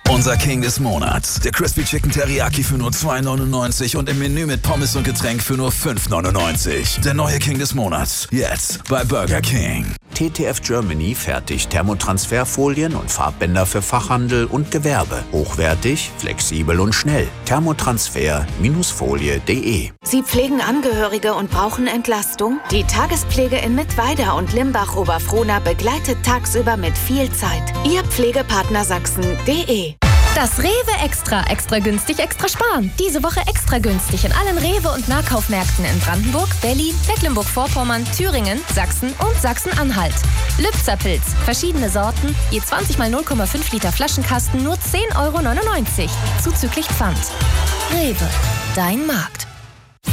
Unser King des Monats. Der Crispy Chicken Teriyaki für nur $2,99 und im Menü mit Pommes und Getränk für nur $5,99. Der neue King des Monats. Jetzt bei Burger King. TTF Germany fertigt Thermotransferfolien und Farbbänder für Fachhandel und Gewerbe. Hochwertig, flexibel und schnell. Thermotransfer-folie.de. Sie pflegen Angehörige und brauchen Entlastung? Die Tagespflege in Mittweida und Limbach-Oberfrohna begleitet tagsüber mit viel Zeit. Ihr Pflegepartner Sachsen.de. Das Rewe Extra. Extra günstig, extra sparen. Diese Woche extra günstig in allen Rewe- und Nahkaufmärkten in Brandenburg, Berlin, Mecklenburg-Vorpommern, Thüringen, Sachsen und Sachsen-Anhalt. Lübzer-Pilz. Verschiedene Sorten. Je 20 mal 0,5 Liter Flaschenkasten nur €10,99. Zuzüglich Pfand. Rewe. Dein Markt.